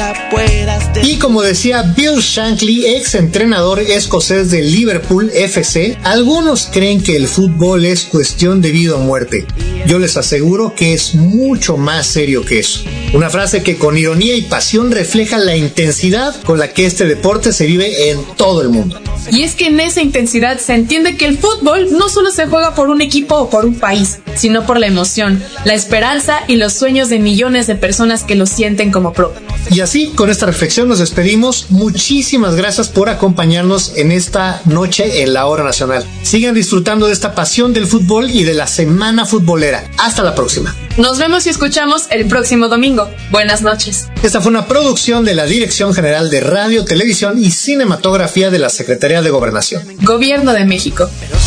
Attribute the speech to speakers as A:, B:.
A: Y como decía Bill Shankly, ex entrenador escocés del Liverpool FC, algunos creen que el fútbol es cuestión de vida o muerte. Yo les aseguro que es mucho más serio que eso. Una frase que con ironía y pasión refleja la intensidad con la que este deporte se vive en todo el mundo.
B: Y es que en esa intensidad se entiende que el fútbol no solo se juega por un equipo o por un país, sino por la emoción, la esperanza y los sueños de millones de personas que lo sienten como propio.
A: Y así, con esta reflexión nos despedimos. Muchísimas gracias por acompañarnos en esta noche en la Hora Nacional. Sigan disfrutando de esta pasión del fútbol y de la semana futbolera. Hasta la próxima.
B: Nos vemos y escuchamos el próximo domingo. Buenas noches.
A: Esta fue una producción de la Dirección General de Radio, Televisión y Cinematografía de la Secretaría de Gobernación.
B: Gobierno de México.